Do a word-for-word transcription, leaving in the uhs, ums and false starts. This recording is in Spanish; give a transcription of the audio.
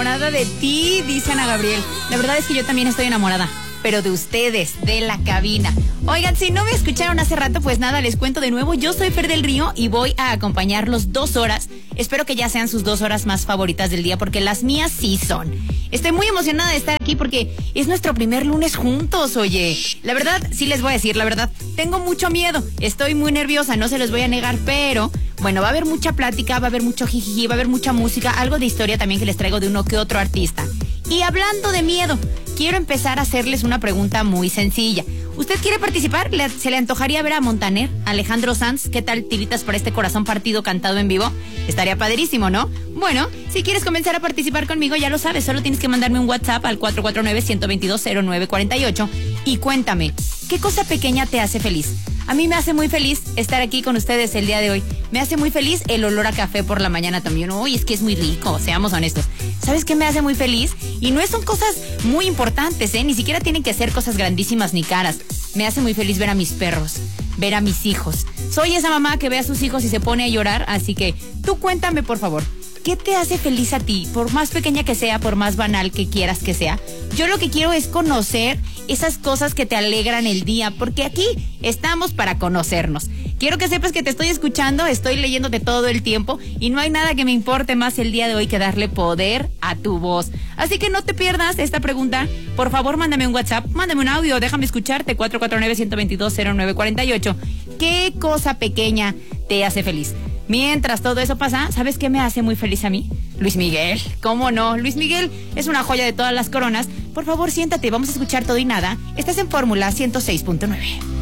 enamorada de ti, dice Ana Gabriel. La verdad es que yo también estoy enamorada, pero de ustedes, de la cabina. Oigan, si no me escucharon hace rato, pues nada, les cuento de nuevo. Yo soy Fer del Río y voy a acompañarlos dos horas. Espero que ya sean sus dos horas más favoritas del día, porque las mías sí son. Estoy muy emocionada de estar aquí porque es nuestro primer lunes juntos, oye. La verdad, sí les voy a decir, la verdad, tengo mucho miedo. Estoy muy nerviosa, no se los voy a negar, pero bueno, va a haber mucha plática, va a haber mucho jijiji, va a haber mucha música, algo de historia también que les traigo de uno que otro artista. Y hablando de miedo, quiero empezar a hacerles una pregunta muy sencilla. ¿Usted quiere participar? ¿Le, ¿Se le antojaría ver a Montaner, Alejandro Sanz? ¿Qué tal tiritas por este corazón partido cantado en vivo? Estaría padrísimo, ¿no? Bueno, si quieres comenzar a participar conmigo, ya lo sabes, solo tienes que mandarme un WhatsApp al cuatro cuatro nueve, uno dos dos, cero nueve cuatro ocho y cuéntame, ¿qué cosa pequeña te hace feliz? A mí me hace muy feliz estar aquí con ustedes el día de hoy. Me hace muy feliz el olor a café por la mañana también. Uy, es que es muy rico, seamos honestos. ¿Sabes qué me hace muy feliz? Y no son cosas muy importantes, ¿eh? Ni siquiera tienen que ser cosas grandísimas ni caras. Me hace muy feliz ver a mis perros, ver a mis hijos. Soy esa mamá que ve a sus hijos y se pone a llorar, así que tú cuéntame, por favor. ¿Qué te hace feliz a ti? Por más pequeña que sea, por más banal que quieras que sea. Yo lo que quiero es conocer esas cosas que te alegran el día, porque aquí estamos para conocernos. Quiero que sepas que te estoy escuchando, estoy leyéndote todo el tiempo y no hay nada que me importe más el día de hoy que darle poder a tu voz. Así que no te pierdas esta pregunta. Por favor, mándame un WhatsApp, mándame un audio, déjame escucharte, cuatro cuatro nueve, uno dos dos, cero nueve cuatro ocho. ¿Qué cosa pequeña te hace feliz? Mientras todo eso pasa, ¿sabes qué me hace muy feliz a mí? Luis Miguel, ¿cómo no? Luis Miguel es una joya de todas las coronas. Por favor, siéntate, vamos a escuchar todo y nada. Estás en Fórmula ciento seis punto nueve.